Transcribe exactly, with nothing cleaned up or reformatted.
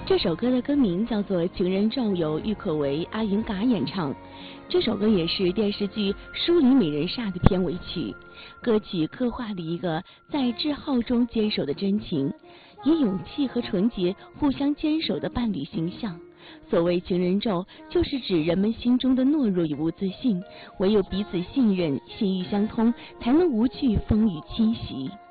这首歌的歌名叫做《情人咒》，由郁可唯、阿云嘎演唱。这首歌也是电视剧《书里美人煞》的片尾曲。歌曲刻画了一个在至好中坚守的真情，以勇气和纯洁互相坚守的伴侣形象。所谓情人咒，就是指人们心中的懦弱与不自信，唯有彼此信任、心意相通，才能无惧风雨侵袭。